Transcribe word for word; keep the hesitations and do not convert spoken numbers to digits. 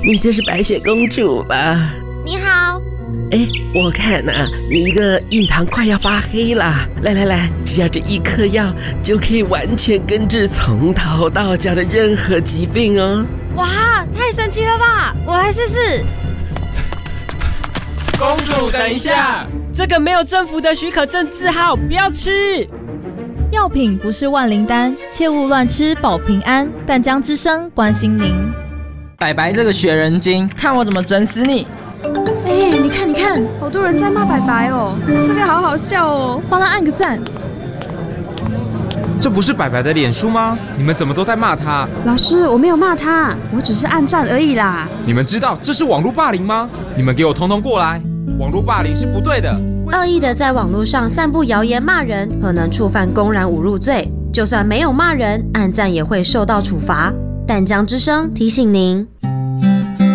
你就是白雪公主吧？ 你好。 哎，我看啊，你一个印堂快要发黑了。来来来，只要这一颗药就可以完全根治从头到脚的任何疾病哦。 哇，太神奇了吧！我来试试。 公主，等一下， 这个没有政府的许可证字号，不要吃。 药品不是万灵丹，切勿乱吃保平安。淡江之声关心您。 白白这个学人精，看我怎么整死你！ 哎、欸，你看你看，好多人在骂白白哦，这个好好笑哦，帮他按个赞。 这不是白白的脸书吗？你们怎么都在骂他？ 老师，我没有骂他，我只是按赞而已啦。 你们知道这是网络霸凌吗？你们给我统统过来！网络霸凌是不对的。 恶意的在网络上散布谣言骂人，可能触犯公然侮辱罪。就算没有骂人，按赞也会受到处罚。淡江之声提醒您。